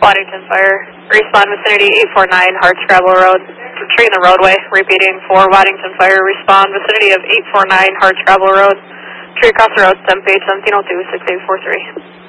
Waddington Fire. Respond vicinity 849 Hardscrabble Road. Tree in the roadway. Repeating for Waddington Fire. Respond vicinity of 849 Hardscrabble Road. Tree across the road, stem page 1702-6843.